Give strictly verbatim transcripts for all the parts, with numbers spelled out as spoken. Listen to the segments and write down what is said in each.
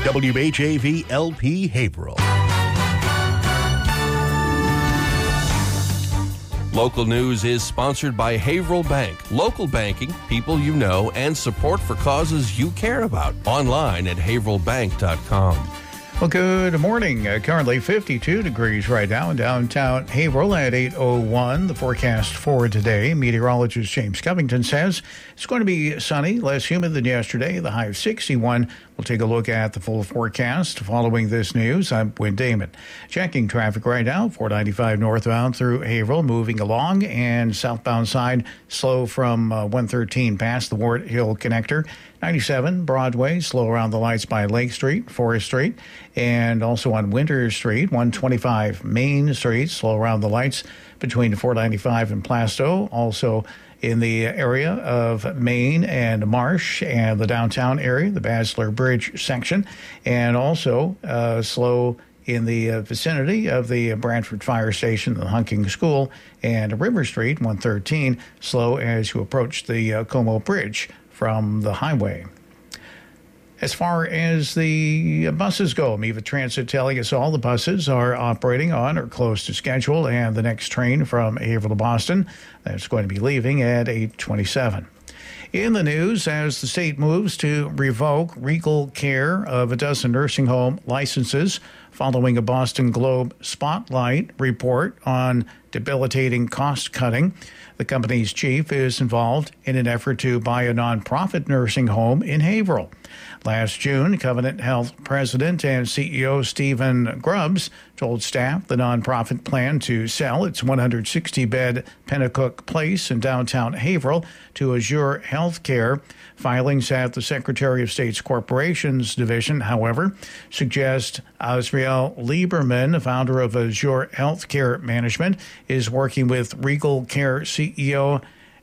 W H A V L P Haverhill. Local news is sponsored by Haverhill Bank. Local banking, people you know, and support for causes you care about. Online at haverhill bank dot com. Well, good morning. Uh, currently fifty-two degrees right now in downtown Haverhill at eight oh one. The forecast for today, meteorologist James Covington says it's going to be sunny, less humid than yesterday, the high of sixty-one. We'll take a look at the full forecast following this news. I'm Wynn Damon. Checking traffic right now, four ninety-five northbound through Haverhill, moving along, and southbound side slow from uh, one thirteen past the Ward Hill connector. ninety-seven Broadway, slow around the lights by Lake Street, Forest Street, and also on Winter Street. one twenty-five Main Street, slow around the lights between four ninety-five and Plasto. Also in the area of Main and Marsh and the downtown area, the Basler Bridge section, and also uh, slow in the uh, vicinity of the Brantford Fire Station, the Hunking School, and River Street, one thirteen, slow as you approach the uh, Como Bridge from the highway. As far as the buses go, Meva Transit telling us all the buses are operating on or close to schedule, and the next train from Haverhill to Boston, that's going to be leaving at eight twenty-seven. In the news, as the state moves to revoke Regal Care of a dozen nursing home licenses following a Boston Globe Spotlight report on debilitating cost cutting, the company's chief is involved in an effort to buy a nonprofit nursing home in Haverhill. Last June, Covenant Health President and C E O Stephen Grubbs told staff the nonprofit planned to sell its one hundred sixty bed Pennacook Place in downtown Haverhill to Azure Healthcare. Filings at the Secretary of State's Corporations Division, however, suggest Azriel Lieberman, founder of Azure Healthcare Management, is working with Regal Care C E O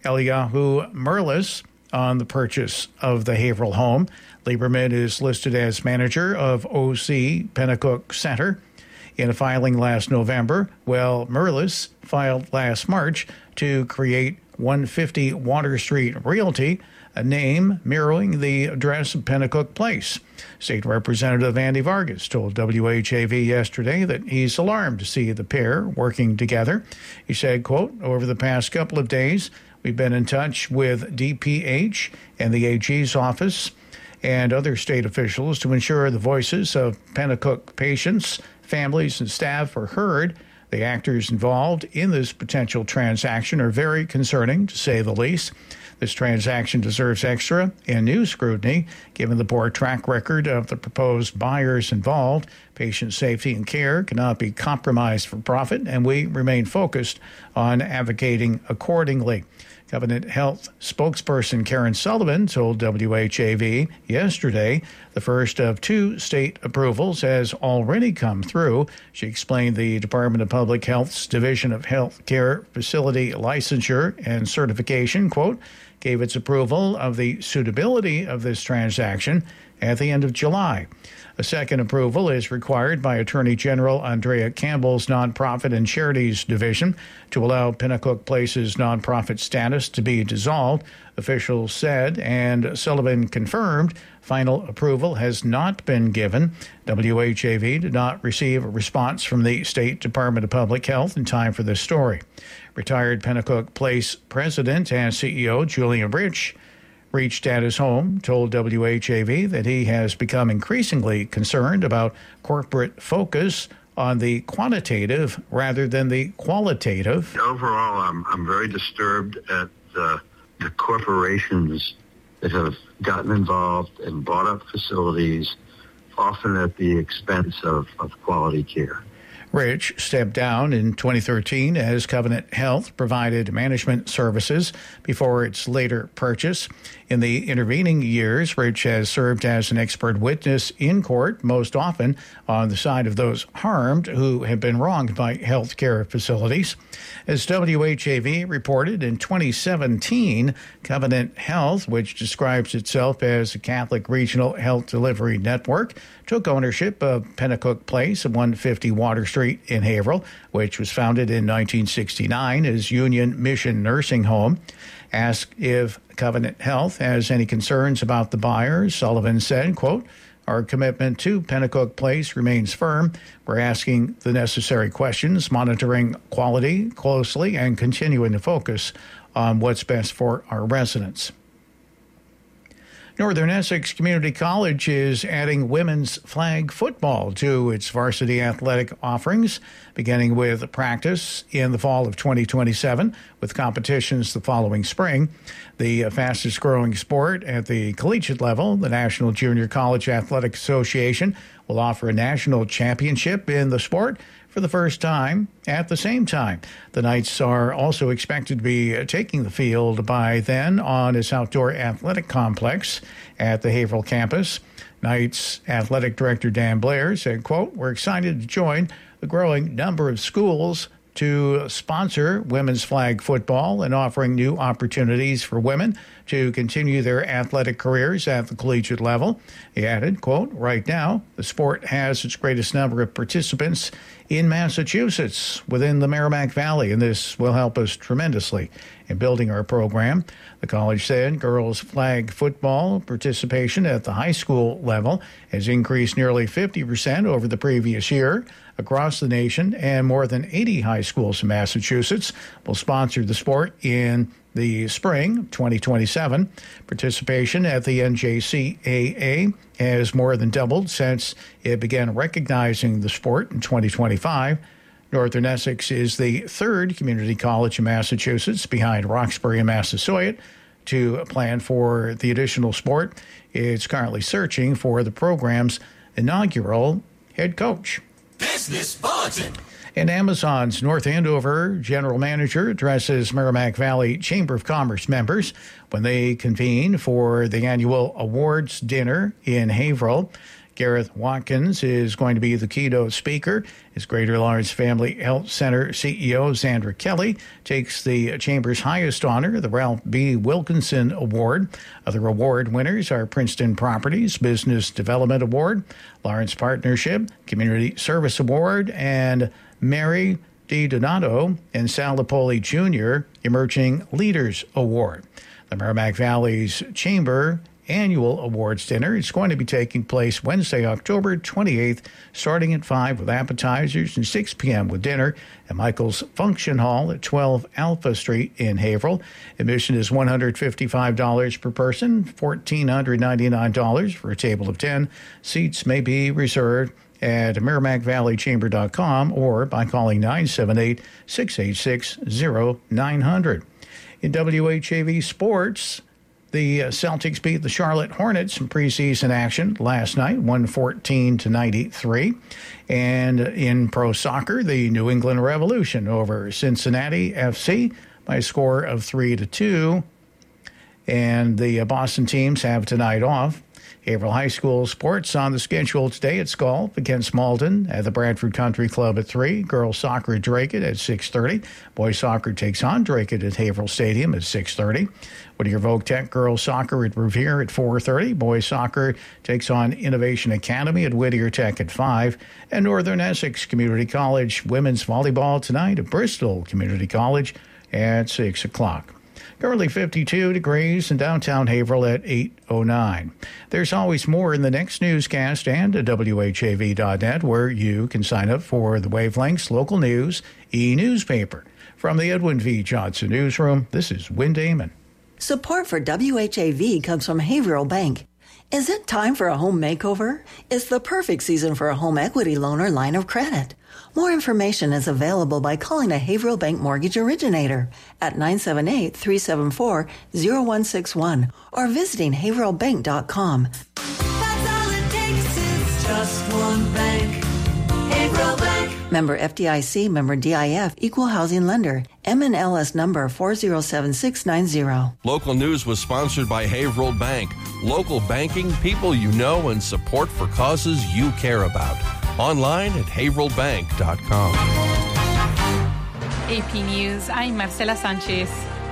Eliyahu Merlis on the purchase of the Haverhill home. Lieberman is listed as manager of O C Pennacook Center. In a filing last November, well, Merlis filed last March to create one fifty Water Street Realty, a name mirroring the address of Pennacook Place. State Representative Andy Vargas told W H A V yesterday that he's alarmed to see the pair working together. He said, quote, over the past couple of days, we've been in touch with D P H and the A G's office and other state officials to ensure the voices of Pennacook patients, families, and staff are heard. The actors involved in this potential transaction are very concerning, to say the least. This transaction deserves extra and new scrutiny, given the poor track record of the proposed buyers involved. Patient safety and care cannot be compromised for profit, and we remain focused on advocating accordingly. Covenant Health spokesperson Karen Sullivan told W H A V yesterday the first of two state approvals has already come through. She explained the Department of Public Health's Division of Health Care Facility Licensure and Certification, quote, gave its approval of the suitability of this transaction at the end of July. A second approval is required by Attorney General Andrea Campbell's Nonprofit and Charities Division to allow Pennacook Place's nonprofit status to be dissolved, officials said, and Sullivan confirmed final approval has not been given. W H A V did not receive a response from the State Department of Public Health in time for this story. Retired Pennacook Place President and C E O Julian Rich reached at his home, told W H A V that he has become increasingly concerned about corporate focus on the quantitative rather than the qualitative. Overall, I'm, I'm very disturbed at uh, the corporations that have gotten involved and bought up facilities, often at the expense of, of quality care. Rich stepped down in twenty thirteen as Covenant Health provided management services before its later purchase. In the intervening years, Rich has served as an expert witness in court, most often on the side of those harmed who have been wronged by health care facilities. As W H A V reported in twenty seventeen, Covenant Health, which describes itself as a Catholic regional health delivery network, took ownership of Pennacook Place at one fifty Water Street in Haverhill, which was founded in nineteen sixty-nine as Union Mission Nursing Home. Asked if Covenant Health has any concerns about the buyers, Sullivan said, quote, Our commitment to Pennacook Place remains firm. We're asking the necessary questions, monitoring quality closely, and continuing to focus on what's best for our residents. Northern Essex Community College is adding women's flag football to its varsity athletic offerings, beginning with practice in the fall of twenty twenty-seven, with competitions the following spring. The fastest growing sport at the collegiate level, the National Junior College Athletic Association, will offer a national championship in the sport for the first time at the same time. The Knights are also expected to be taking the field by then on its outdoor athletic complex at the Haverhill campus. Knights Athletic Director Dan Blair said, quote, "We're excited to join the growing number of schools to sponsor women's flag football and offering new opportunities for women to continue their athletic careers at the collegiate level." He added, quote, "Right now, the sport has its greatest number of participants in Massachusetts within the Merrimack Valley, and this will help us tremendously in building our program." The college said girls flag football participation at the high school level has increased nearly fifty percent over the previous year across the nation, and more than eighty high schools in Massachusetts will sponsor the sport in the spring twenty twenty-seven. Participation at the N J C A A has more than doubled since it began recognizing the sport in twenty twenty-five. Northern Essex is the third community college in Massachusetts, behind Roxbury and Massasoit, to plan for the additional sport. It's currently searching for the program's inaugural head coach. Business Bulletin. And Amazon's North Andover general manager addresses Merrimack Valley Chamber of Commerce members when they convene for the annual awards dinner in Haverhill. Gareth Watkins is going to be the keynote speaker. His Greater Lawrence Family Health Center C E O, Sandra Kelly, takes the Chamber's highest honor, the Ralph B. Wilkinson Award. Other award winners are Princeton Properties Business Development Award, Lawrence Partnership Community Service Award, and Mary D. Donato and Sal Napoli Junior Emerging Leaders Award. The Merrimack Valley's Chamber Annual Awards Dinner is going to be taking place Wednesday, October twenty-eighth, starting at five with appetizers and six p.m. with dinner at Michael's Function Hall at twelve Alpha Street in Haverhill. Admission is one hundred fifty-five dollars per person, one thousand four hundred ninety-nine dollars for a table of ten. Seats may be reserved at merrimack valley chamber dot com or by calling nine seven eight, six eight six, zero nine zero zero. In W H A V sports, the Celtics beat the Charlotte Hornets in preseason action last night, one fourteen to ninety-three. And in pro soccer, the New England Revolution over Cincinnati F C by a score of three to two. And the Boston teams have tonight off. Haverhill High School sports on the schedule today. It's golf against Malden at the Bradford Country Club at three. Girls soccer at Dracut at six thirty. Boys soccer takes on Dracut at Haverhill Stadium at six thirty. Whittier Vogue Tech girls soccer at Revere at four thirty. Boys soccer takes on Innovation Academy at Whittier Tech at five. And Northern Essex Community College women's volleyball tonight at Bristol Community College at six o'clock. Currently fifty-two degrees in downtown Haverhill at eight oh nine. There's always more in the next newscast and at W H A V dot net, where you can sign up for the Wavelengths Local News e-newspaper. From the Edwin V. Johnson Newsroom, this is Wynn Damon. Support for W H A V comes from Haverhill Bank. Is it time for a home makeover? It's the perfect season for a home equity loan or line of credit. More information is available by calling a Haverhill Bank mortgage originator at nine seven eight, three seven four, zero one six one or visiting haverhill bank dot com. That's all it takes is just one bank. Haverhill Bank. Member F D I C, member D I F, equal housing lender. M N L S number four zero seven six nine zero. Local news was sponsored by Haverhill Bank. Local banking, people you know, and support for causes you care about. Online at haverhill bank dot com. A P News, I'm Marcela Sanchez.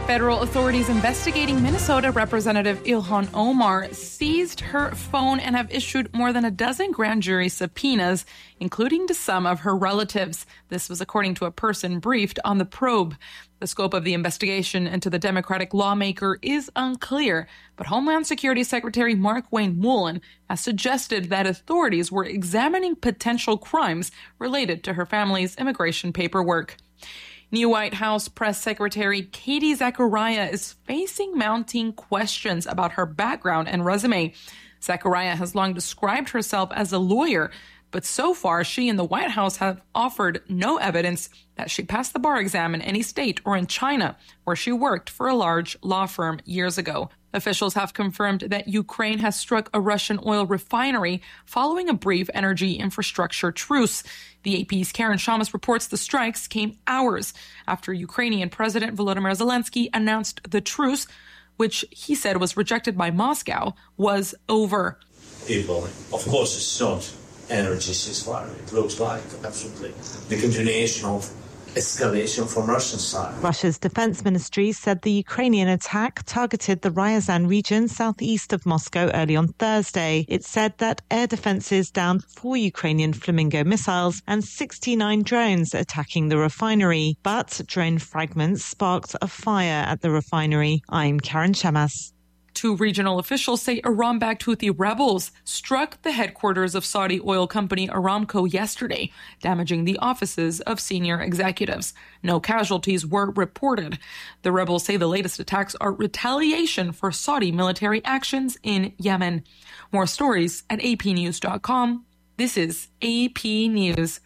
Federal authorities investigating Minnesota Representative Ilhan Omar seized her phone and have issued more than a dozen grand jury subpoenas, including to some of her relatives. This was according to a person briefed on the probe. The scope of the investigation into the Democratic lawmaker is unclear, but Homeland Security Secretary Markwayne Mullin has suggested that authorities were examining potential crimes related to her family's immigration paperwork. New White House Press Secretary Katie Zachariah is facing mounting questions about her background and resume. Zachariah has long described herself as a lawyer, but so far she and the White House have offered no evidence that she passed the bar exam in any state or in China, where she worked for a large law firm years ago. Officials have confirmed that Ukraine has struck a Russian oil refinery following a brief energy infrastructure truce. The A P's Karen Shamas reports the strikes came hours after Ukrainian President Volodymyr Zelensky announced the truce, which he said was rejected by Moscow, was over. People, of course, it's not energy ceasefire. It looks like absolutely the continuation of escalation from Russian side. Russia's defense ministry said the Ukrainian attack targeted the Ryazan region southeast of Moscow early on Thursday. It said that air defenses downed four Ukrainian Flamingo missiles and sixty-nine drones attacking the refinery. But drone fragments sparked a fire at the refinery. I'm Karen Shamas. Two regional officials say Iran-backed Houthi rebels struck the headquarters of Saudi oil company Aramco yesterday, damaging the offices of senior executives. No casualties were reported. The rebels say the latest attacks are retaliation for Saudi military actions in Yemen. More stories at A P news dot com. This is A P News.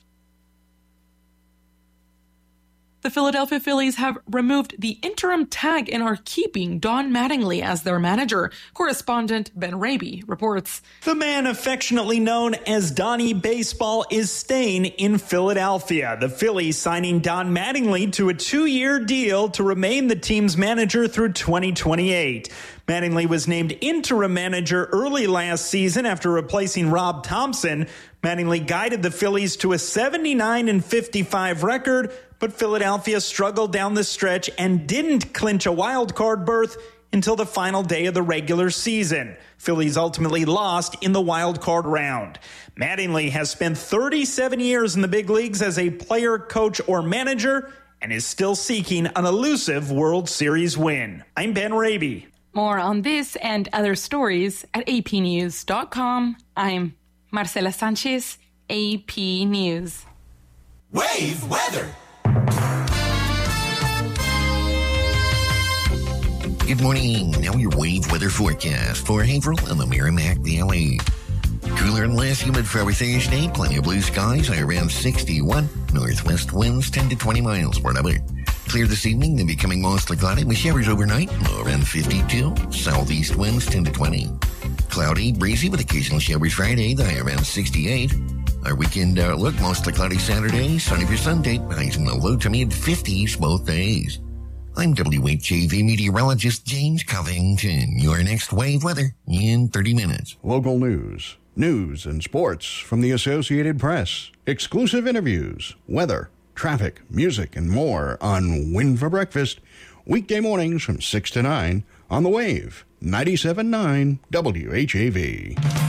The Philadelphia Phillies have removed the interim tag and are keeping Don Mattingly as their manager. Correspondent Ben Raby reports. The man affectionately known as Donnie Baseball is staying in Philadelphia. The Phillies signing Don Mattingly to a two-year deal to remain the team's manager through twenty twenty-eight. Mattingly was named interim manager early last season after replacing Rob Thompson. Mattingly guided the Phillies to a seventy-nine and fifty-five record, but Philadelphia struggled down the stretch and didn't clinch a wild card berth until the final day of the regular season. Phillies ultimately lost in the wild card round. Mattingly has spent thirty-seven years in the big leagues as a player, coach, or manager and is still seeking an elusive World Series win. I'm Ben Raby. More on this and other stories at A P news dot com. I'm Marcela Sanchez, A P News. Wave weather. Good morning. Now your wave weather forecast for Haverhill and the Merrimack Valley. Cooler and less humid for our Thursday. Plenty of blue skies, high around sixty-one. Northwest winds ten to twenty miles per hour. Clear this evening, then becoming mostly cloudy with showers overnight, low around fifty-two. Southeast winds ten to twenty. Cloudy, breezy with occasional showers Friday, the high around sixty-eight. Our weekend outlook, mostly cloudy Saturday, sunny for Sunday, highs in the low to mid fifties both days. I'm W H A V meteorologist James Covington. Your next wave weather in thirty minutes. Local news, news and sports from the Associated Press, exclusive interviews, weather, traffic, music, and more on Win for Breakfast, weekday mornings from six to nine on the Wave, ninety-seven point nine W H A V.